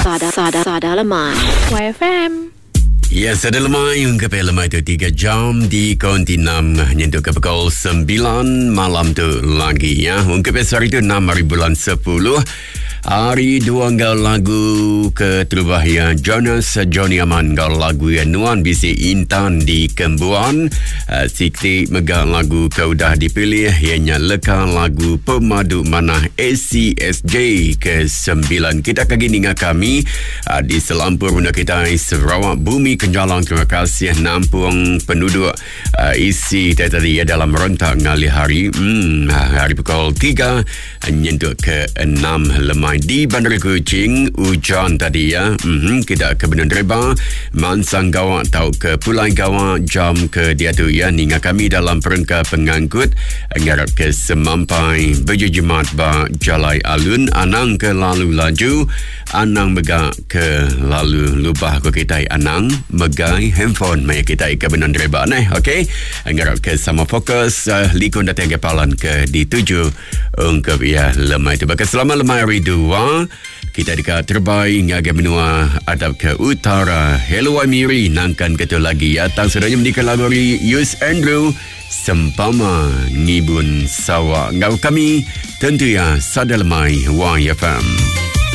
Sada lemai. YFM. Ya, sada lemai ke lemai tu 3 jam di konti 6 nyentuh ke pukul 9 malam tu lagi ya. Ungkap hari tu 6 hari bulan 10. Hari dua ngau lagu ke terubah ya Jonas Johnny Aman ngau lagu ya Nuan Bisi Intan di Kembuan. Sikti megah lagu kau dah dipilih ianya leka lagu Pemadu Manah ACSJ ke-9. Kita kagi dengan kami di Selampur Bunda kita Sarawak Bumi Kenjalang. Terima kasih nampung penduduk isi tadi ya dalam rentak ngali hari hari pukul 3 nyentuh ke 6 lemai di Bandar Kuching. Hujan tadi ya. Kita ke Benun Reba Mansang Gawak tau ke Pulau Gawak jam ke dia tu ya ninga kami dalam perangka pengangkut ngarap ke semampai berjemat ba Jalai Alun Anang ke lalu laju Anang megak ke lalu lubah ko kita Anang megai handphone mai kita ke Benun Reba nah okey ngarap ke sama fokus likun datang kepalan ke di 7 ungkap ya lemai tu bakal selama lemai hari 2 kita dekat terbaik ngagai menua adab ke utara. Hello Amiri nangkan ketua lagi ya tang sedanya menikah lagu Yus Andrew Sempama Ngibun Sawa ngau kami tentu ya Sada Lemai YFM.